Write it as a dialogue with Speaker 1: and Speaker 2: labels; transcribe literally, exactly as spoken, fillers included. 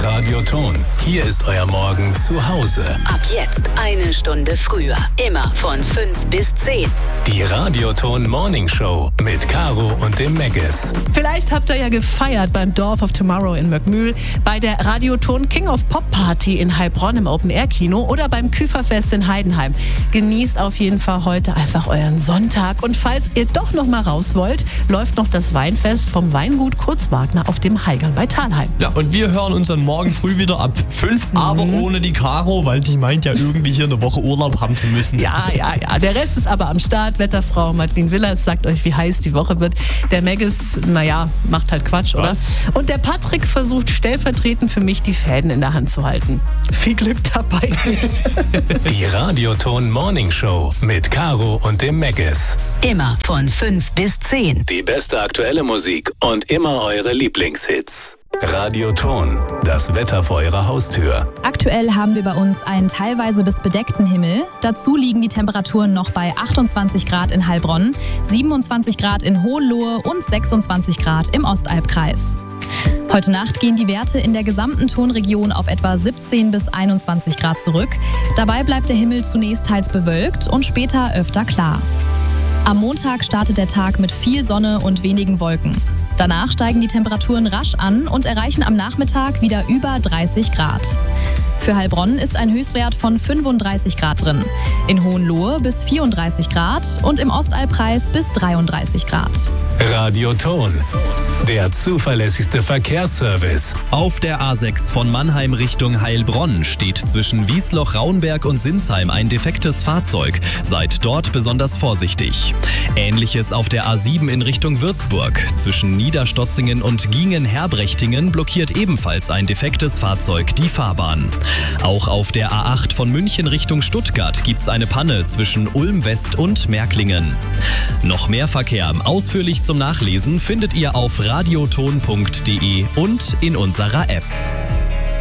Speaker 1: Radioton. Hier ist euer Morgen zu Hause.
Speaker 2: Ab jetzt eine Stunde früher. Immer von fünf bis zehn.
Speaker 1: Die Radioton Morning Show mit Caro und dem Megas.
Speaker 3: Vielleicht habt ihr ja gefeiert beim Dorf of Tomorrow in Möckmühl, bei der Radioton King of Pop Party in Heilbronn im Open-Air-Kino oder beim Küferfest in Heidenheim. Genießt auf jeden Fall heute einfach euren Sonntag. Und falls ihr doch noch mal raus wollt, läuft noch das Weinfest vom Weingut Kurz-Wagner auf dem Heigern bei Thalheim.
Speaker 4: Ja, und wir hören uns dann morgen früh wieder ab fünf, mhm. aber ohne die Caro, weil die meint ja irgendwie hier eine Woche Urlaub haben zu müssen.
Speaker 3: Ja, ja, ja. Der Rest ist aber am Start. Wetterfrau Madeline Willers sagt euch, wie heiß die Woche wird. Der Megas, naja, macht halt Quatsch, oder?
Speaker 4: Was?
Speaker 3: Und der Patrick versucht stellvertretend für mich die Fäden in der Hand zu halten. Viel Glück dabei.
Speaker 1: Die Radioton Morning Show mit Caro und dem Megas.
Speaker 2: Immer von fünf bis zehn.
Speaker 1: Die beste aktuelle Musik und immer eure Lieblingshits. Radioton, das Wetter vor eurer Haustür.
Speaker 5: Aktuell haben wir bei uns einen teilweise bis bedeckten Himmel. Dazu liegen die Temperaturen noch bei achtundzwanzig Grad in Heilbronn, siebenundzwanzig Grad in Hohenlohe und sechsundzwanzig Grad im Ostalbkreis. Heute Nacht gehen die Werte in der gesamten Tonregion auf etwa siebzehn bis einundzwanzig Grad zurück. Dabei bleibt der Himmel zunächst teils bewölkt und später öfter klar. Am Montag startet der Tag mit viel Sonne und wenigen Wolken. Danach steigen die Temperaturen rasch an und erreichen am Nachmittag wieder über dreißig Grad. Für Heilbronn ist ein Höchstwert von fünfunddreißig Grad drin, in Hohenlohe bis vierunddreißig Grad und im Ostalbkreis bis dreiunddreißig Grad.
Speaker 1: Radioton, der zuverlässigste Verkehrsservice.
Speaker 6: Auf der A sechs von Mannheim Richtung Heilbronn steht zwischen Wiesloch-Raunberg und Sinsheim ein defektes Fahrzeug. Seid dort besonders vorsichtig. Ähnliches auf der A sieben in Richtung Würzburg. Zwischen Niederstotzingen und Giengen-Herbrechtingen blockiert ebenfalls ein defektes Fahrzeug die Fahrbahn. Auch auf der A acht von München Richtung Stuttgart gibt's eine Panne zwischen Ulm West und Märklingen. Noch mehr Verkehr ausführlich zum Nachlesen findet ihr auf radioton punkt de und in unserer App.